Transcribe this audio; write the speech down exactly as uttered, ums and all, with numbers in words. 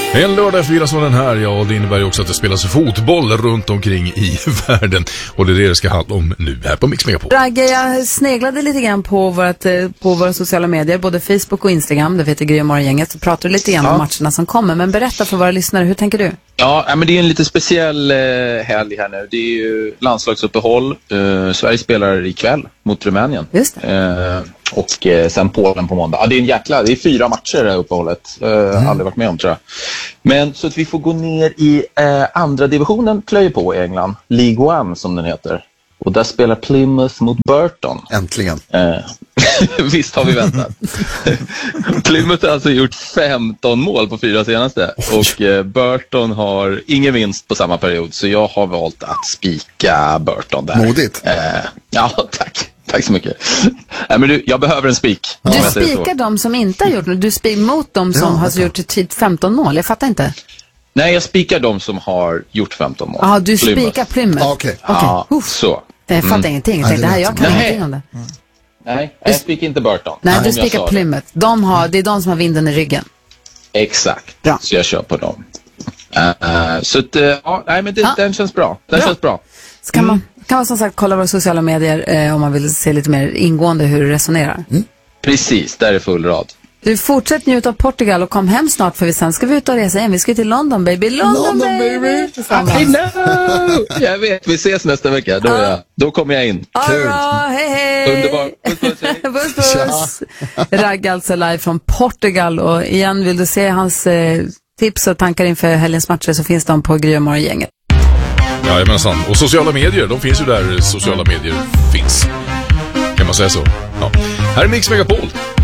En lördag firas den här, ja, och det innebär ju också att det spelas fotboll runt omkring i världen. Och det är det det ska handla om nu här på Mix Megapol. Ragge, jag sneglade lite grann på, vårt, på våra sociala medier, både Facebook och Instagram, det heter Gry och Morgongänget, så pratar du lite grann ja. om matcherna som kommer. Men berätta för våra lyssnare, hur tänker du? Ja, men det är en lite speciell eh, helg här nu. Det är ju landslagsuppehåll. Eh, Sverige spelar ikväll mot Rumänien. Just det. Eh, och eh, sen Polen på måndag. Ja, det är en jäkla, det är fyra matcher det här uppehållet. Eh, mm. Aldrig varit med om, tror jag. Men så att vi får gå ner i eh, andra divisionen, plöjer på i England. League One som den heter. Och där spelar Plymouth mot Burton. Äntligen. Eh, visst har vi väntat. Plymouth har alltså gjort femton mål på fyra senaste. Och eh, Burton har ingen vinst på samma period. Så jag har valt att spika Burton där. Modigt. Eh, ja, tack. Tack så mycket. Nej, men du, jag behöver en spik. Du spikar de som inte har gjort något. Du spikar mot de som ja, har okay. gjort typ femton mål. Jag fattar inte. Nej, jag spikar de som har gjort femton mål. Ja, du spikar Plymouth. Ah, Okej. Okay. Ja, okay. så. Jag fattar mm. ingenting. Jag tänkte, det här, jag kan Nej. ingenting om det. Mm. Nej, jag spikar inte Burton. Nej, du spikar Plymouth. De har, det är de som har vinden i ryggen. Exakt. Bra. Så jag kör på dem. Uh, så att, uh, ja, nej, men det, ja. den känns bra. Den bra. känns bra. Så kan, mm. man, kan man som sagt kolla våra sociala medier eh, om man vill se lite mer ingående hur du resonerar. Mm. Precis, där är full rad. Du fortsätt njuta av Portugal och kom hem snart, för vi sen ska vi ut och resa igen. Vi ska till London, baby. London, London baby! I know! Jag vet, vi ses nästa vecka. Då, är jag, då kommer jag in. Kul! Right, hej, hej! Underbar. Puss, puss, hej. Puss, puss. Ragg alltså live från Portugal. Och igen, vill du se hans eh, tips och tankar inför helgens matcher, så finns de på Gry och Morgongänget. Jajamensan. Och sociala medier, de finns ju där sociala medier finns. Kan man säga så? Ja. Här är Mix Megapol.